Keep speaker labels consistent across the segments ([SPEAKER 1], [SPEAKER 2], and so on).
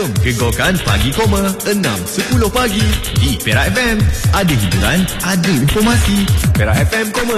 [SPEAKER 1] Jom gegarkan Pagi Koma 6.10 pagi di Perak FM. Ada hiburan, ada informasi. Perak FM Koma.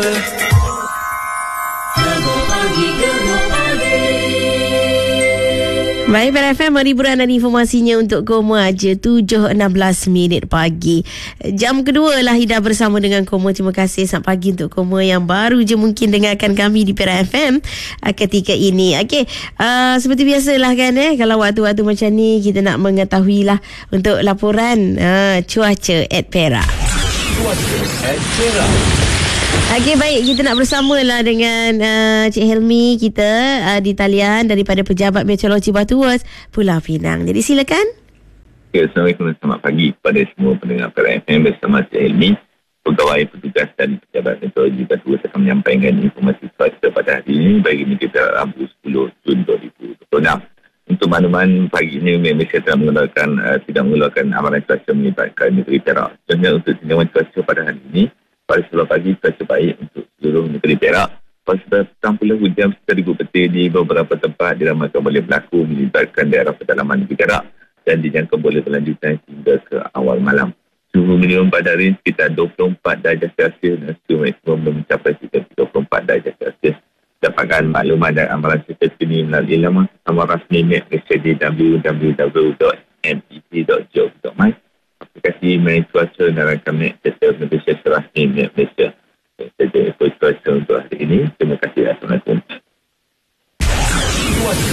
[SPEAKER 2] Baik, Perak FM, hiburan dan informasinya untuk Koma aja 7.16 pagi. Jam kedua lah Ida bersama dengan Koma. Terima kasih selamat pagi untuk Koma yang baru je mungkin dengarkan kami di Perak FM ketika ini. Okey, seperti biasalah kan kalau waktu-waktu macam ni kita nak mengetahui lah untuk laporan cuaca at Perak.
[SPEAKER 1] Cuaca at Perak.
[SPEAKER 2] Okey, baik, kita nak bersamalah dengan Cik Helmi kita di talian daripada Pejabat Meteorologi Batu Wers, Pulau Pinang. Jadi silakan.
[SPEAKER 3] Okay, Assalamualaikum dan selamat pagi kepada semua pendengar Perak FM bersama Cik Helmi, pegawai petugas dan Pejabat Meteorologi Batu Wers akan menyampaikan informasi cuaca pada hari ini bagi negeri Rabu 10 Jun 2026. Untuk makluman pagi ini Malaysia telah tidak mengeluarkan amaran cuaca melibatkan negeri Perak. Contohnya untuk tinjauan cuaca pada hari ini, pada 10 pagi cuaca baik untuk seluruh negeri Perak. Pada petang pula hujan serta ribu petir di beberapa tempat diramalkan boleh berlaku melibatkan daerah pedalaman negeri Perak dan dijangka boleh berlanjutan hingga ke awal malam. Suhu minimum pada hari ini sekitar 24 darjah Celsius dan suhu maksimum mencapai sekitar 34 darjah Celsius. Dapatkan maklumat dan amaran cuaca terkini melalui laman rasmi Met Malaysia di www.met.gov.my, aplikasi Met Cuaca dan rakam Met Malaysia rasmi Met Malaysia. Saja info cuaca untuk hari ini. Terima kasih. Assalamualaikum.